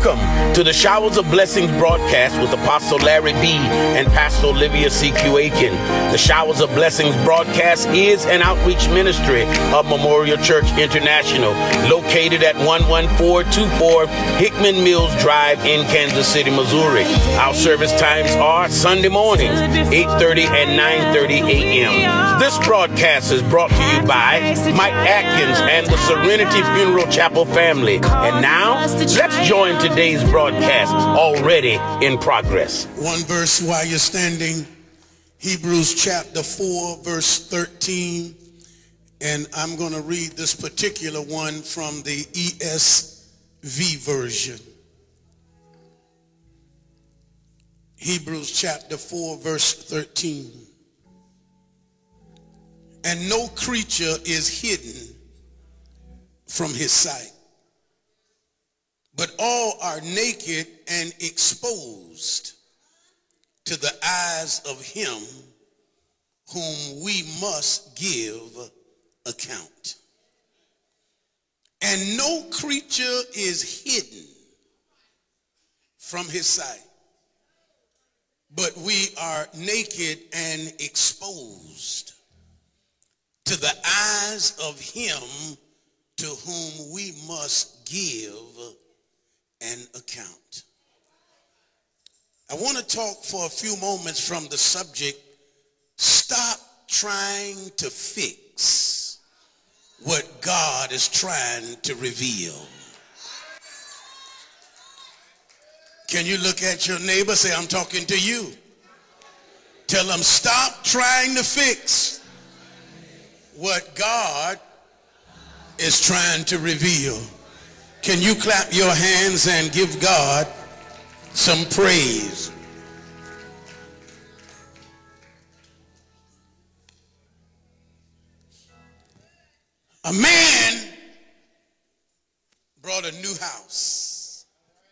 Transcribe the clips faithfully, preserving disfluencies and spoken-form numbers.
Welcome to the Showers of Blessings broadcast with Apostle Larry B. and Pastor Olivia C Q. Aiken. The Showers of Blessings broadcast is an outreach ministry of Memorial Church International, located at one one four two four Hickman Mills Drive in Kansas City, Missouri. Our service times are Sunday mornings, eight thirty and nine thirty a.m. This broadcast is brought to you by Mike Atkins and the Serenity Funeral Chapel family. And now, let's join today's broadcast, already in progress. One verse while you're standing, Hebrews chapter four, verse thirteen. And I'm going to read this particular one from the E S V version. Hebrews chapter four, verse thirteen. And no creature is hidden from his sight, but all are naked and exposed to the eyes of him whom we must give account. And no creature is hidden from his sight, but we are naked and exposed to the eyes of him to whom we must give an account. I want to talk for a few moments from the subject, stop trying to fix what God is trying to reveal. Can you look at your neighbor, say, I'm talking to you. Tell them, stop trying to fix what God is trying to reveal. Can you clap your hands and give God some praise? A man brought a new house.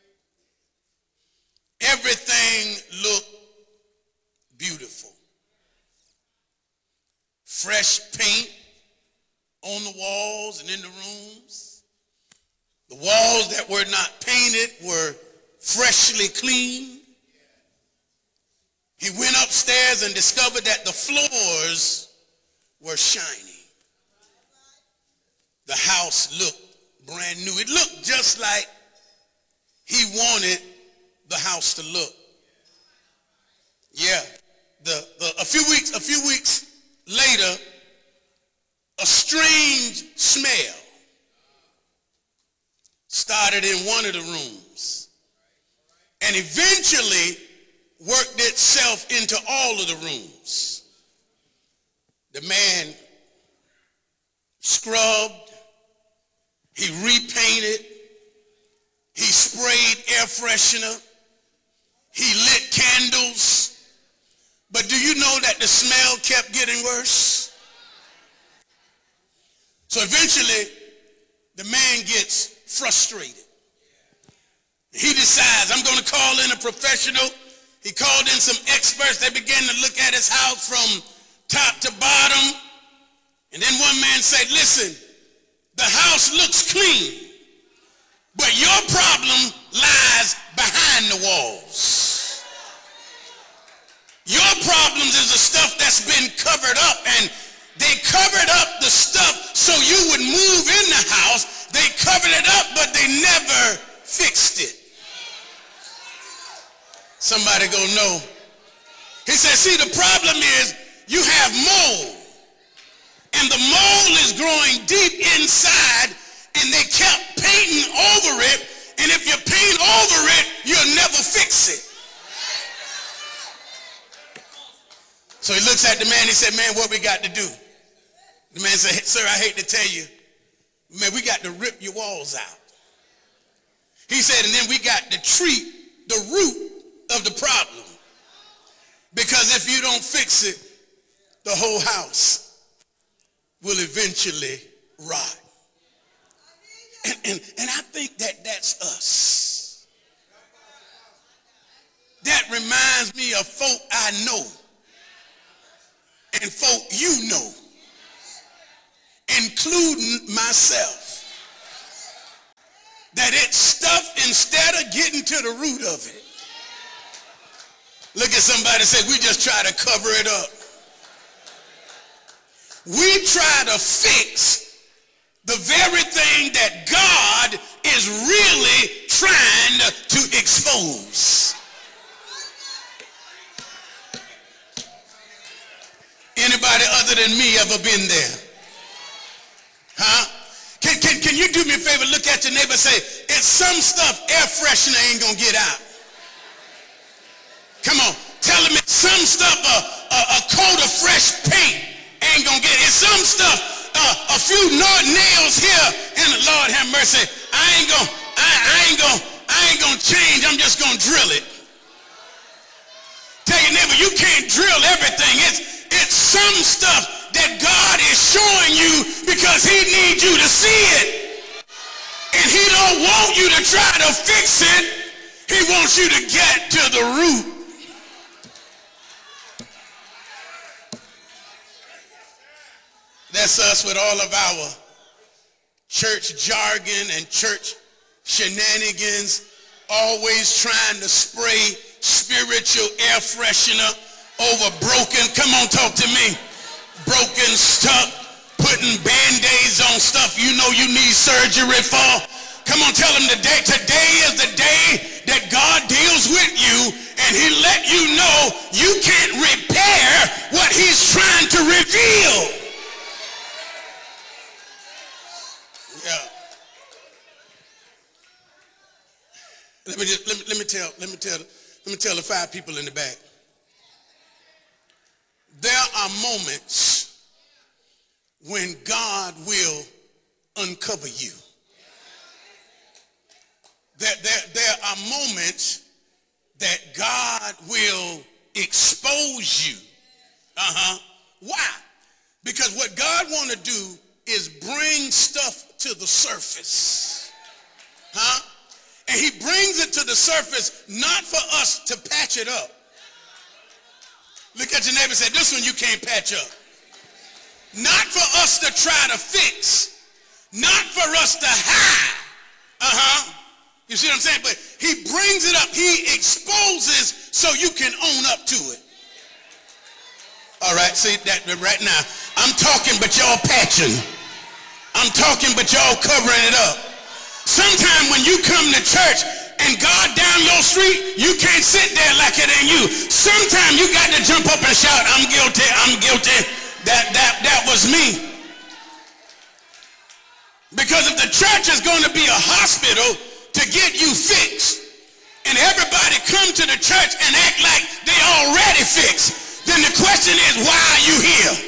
Everything looked beautiful. Fresh paint on the walls and in the rooms. The walls that were not painted were freshly clean. He went upstairs and discovered that the floors were shiny. The house looked brand new. It looked just like he wanted the house to look. Yeah. The, the a few weeks, a few weeks later, a strange smell started in one of the rooms and eventually worked itself into all of the rooms. The man scrubbed, he repainted, he sprayed air freshener, he lit candles. But do you know that the smell kept getting worse? So eventually, the man gets frustrated. He decides, I'm going to call in a professional. He called in some experts. They began to look at his house from top to bottom. And then one man said, listen, the house looks clean, but your problem lies behind the walls. Your problems is the stuff that's been covered up, and they covered up the stuff so you would move in the house. They covered it up, but they never fixed it. Somebody go, no. He said, see, the problem is you have mold, and the mold is growing deep inside, and they kept painting over it, and if you paint over it, you'll never fix it. So he looks at the man, he said, man, what we got to do? The man said, sir, I hate to tell you, man, we got to rip your walls out. He said, and then we got to treat the root of the problem. Because if you don't fix it, the whole house will eventually rot. And, and, and I think that that's us. That reminds me of folk I know. And folk you know, including myself, that it's stuff instead of getting to the root of it, look at somebody and say, we just try to cover it up. We try to fix the very thing that God is really trying to expose. Anybody other than me ever been there? Huh? Can, can, can you do me a favor? Look at your neighbor and say, it's some stuff air freshener ain't gonna get out. Come on, tell him it's some stuff a, a, a coat of fresh paint ain't gonna get it. It's some stuff uh, a few nails here, and the Lord have mercy. I ain't gonna, I, I ain't gonna, I ain't gonna change. I'm just gonna drill it. Tell your neighbor, you can't drill everything. It's it's some stuff that God is showing you because he needs you to see it. And he don't want you to try to fix it. He wants you to get to the root. That's us with all of our church jargon and church shenanigans, always trying to spray spiritual air freshener over broken, come on, talk to me, broken stuff, putting band-aids on stuff you know you need surgery for. Come on, tell them today, today is the day that God deals with you, and he let you know you can't repair what he's trying to reveal. Yeah. Let me just let me, let me tell let me tell let me tell the five people in the back. There are moments when God will uncover you. There, there, there are moments that God will expose you. Uh-huh. Why? Because what God want to do is bring stuff to the surface. Huh? And he brings it to the surface not for us to patch it up. Look at your neighbor and say, this one you can't patch up. Not for us to try to fix. Not for us to hide. Uh-huh. You see what I'm saying? But he brings it up. He exposes so you can own up to it. All right, see that right now. I'm talking, but y'all patching. I'm talking, but y'all covering it up. Sometime when you come to church and God down your street, you can't sit there like it ain't you. Sometime you got to jump up and shout, I'm guilty, I'm guilty. That, that, that was me. Because if the church is going to be a hospital to get you fixed, and everybody come to the church and act like they already fixed, then the question is, why are you here?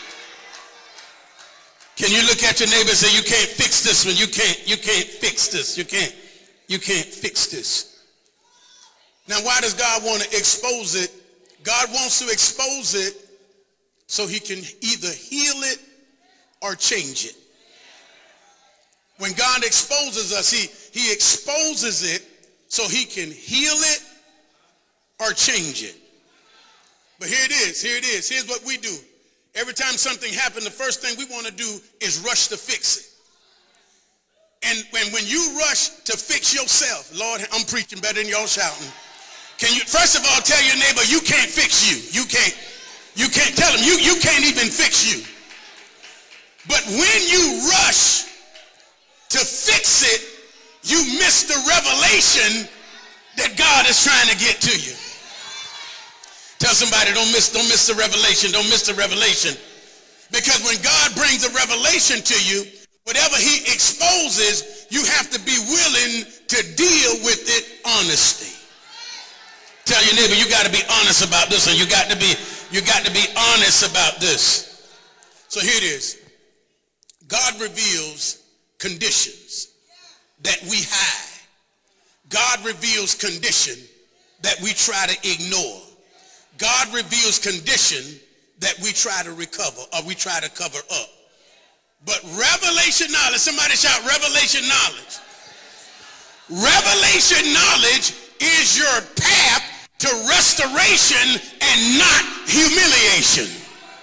Can you look at your neighbor and say, you can't fix this one, you can't, you can't fix this, you can't, you can't fix this. Now, why does God want to expose it? God wants to expose it so he can either heal it or change it. When God exposes us, he, he exposes it so he can heal it or change it. But here it is, here it is, here's what we do. Every time something happens, the first thing we want to do is rush to fix it. And when, when you rush to fix yourself, Lord, I'm preaching better than y'all shouting. Can you, first of all, tell your neighbor, you can't fix you. You can't, you can't, tell them, you, you can't even fix you. But when you rush to fix it, you miss the revelation that God is trying to get to you. Tell somebody, don't miss, don't miss the revelation, don't miss the revelation. Because when God brings a revelation to you, whatever he exposes, you have to be willing to deal with it honestly. Tell your neighbor, you got to be honest about this, and you got to be, you got to be honest about this. So here it is. God reveals conditions that we hide. God reveals condition that we try to ignore. God reveals condition that we try to recover or we try to cover up. But revelation knowledge, somebody shout revelation knowledge. Revelation knowledge is your path to restoration and not humiliation.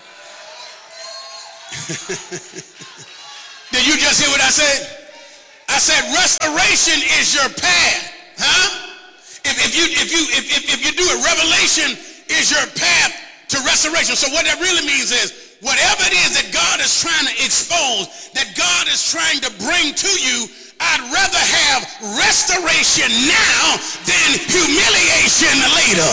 Did you just hear what I said? I I said restoration is your path. Huh? If, if you if you if, if, if you do it, revelation is your path to restoration. So what that really means is whatever it is that God is trying to expose, that God is trying to bring to you, I'd rather have restoration now than humiliation later.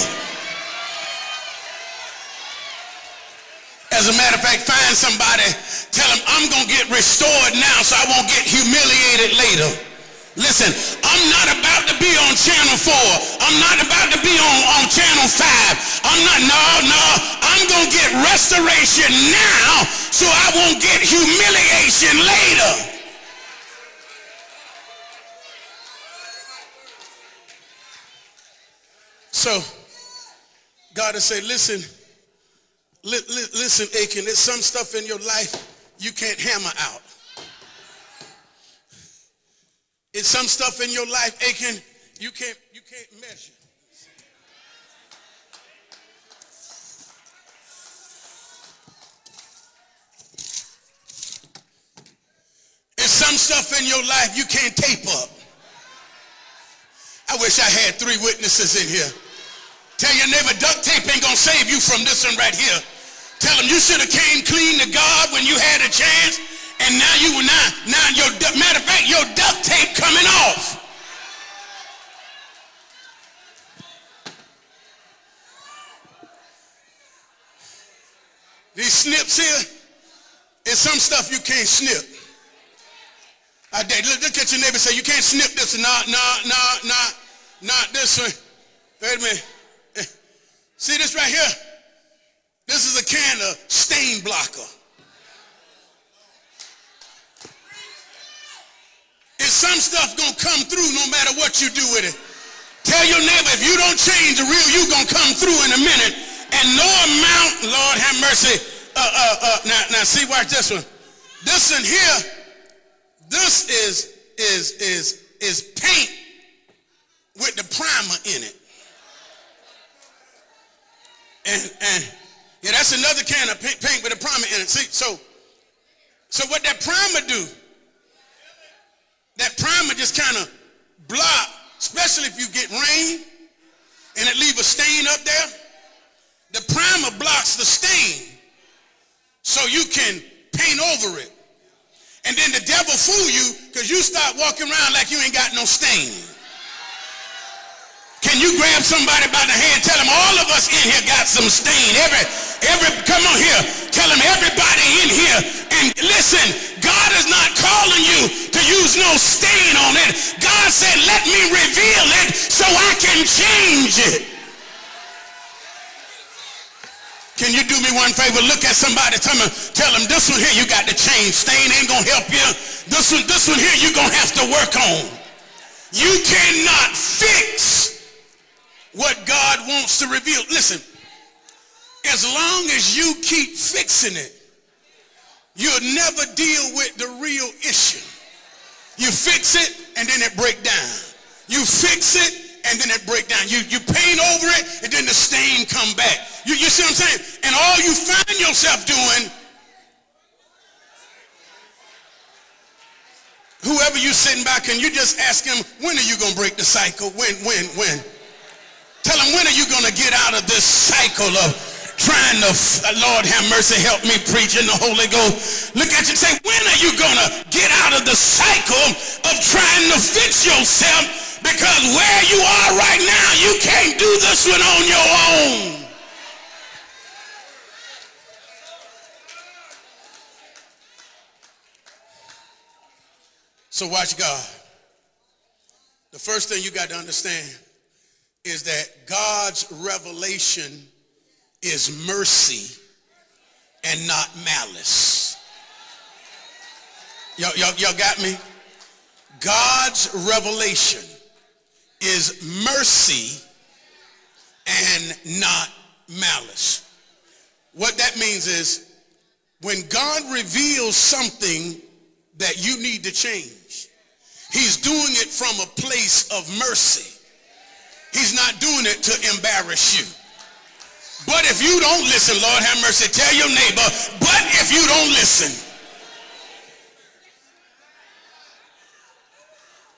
As a matter of fact, find somebody, tell them I'm going to get restored now so I won't get humiliated later. Listen, I'm not about to be on channel four. I'm not about to be on, on channel five. I'm not, no, no. I'm going to get restoration now so I won't get humiliation later. So, God has said, listen, li li listen, Achan, there's some stuff in your life you can't hammer out. It's some stuff in your life, Achan, you can't, you can't measure. It's some stuff in your life you can't tape up. I wish I had three witnesses in here. Tell your neighbor, duct tape ain't gonna save you from this one right here. Tell him you should have came clean to God when you had a chance. And now you will not, now your, matter of fact, your duct tape coming off. These snips here, is some stuff you can't snip. I look, look at your neighbor and say, you can't snip this one. Nah, nah, nah, nah, not this one. Wait a minute. See this right here? This is a can of stain blocker. Is some stuff gonna come through no matter what you do with it. Tell your neighbor, if you don't change the real, you gonna come through in a minute. And no amount, Lord have mercy. Uh, uh, uh, now, now see, watch this one. This one here, this is is is is paint with the primer in it. And and yeah, that's another can of paint, paint with a primer in it. See, so so what that primer do? That primer just kind of block, especially if you get rain and it leave a stain up there. The primer blocks the stain so you can paint over it. And then the devil fool you because you start walking around like you ain't got no stain. Can you grab somebody by the hand? Tell them all of us in here got some stain. Every, every, come on here. Tell them everybody in here. And listen, God is not calling you to use no stain on it. God said, let me reveal it so I can change it. Can you do me one favor? Look at somebody, tell them, tell them this one here you got to change. Stain ain't gonna help you. This one, this one here you're gonna have to work on. You cannot fix what God wants to reveal. Listen, as long as you keep fixing it, you'll never deal with the real issue. You fix it and then it break down. You fix it and then it break down. You, you paint over it and then the stain come back. You, you see what I'm saying? And all you find yourself doing, whoever you sitting back and you just ask him, when are you going to break the cycle? When, when, when? Tell him, when are you going to get out of this cycle of trying to, Lord have mercy, help me preach in the Holy Ghost. Look at you and say, when are you going to get out of the cycle of trying to fix yourself? Because where you are right now, you can't do this one on your own. So watch God. The first thing you got to understand is that God's revelation is mercy and not malice. Y'all, y'all, y'all got me? God's revelation is mercy and not malice. What that means is when God reveals something that you need to change, he's doing it from a place of mercy. He's not doing it to embarrass you. But if you don't listen, Lord have mercy, tell your neighbor, but if you don't listen,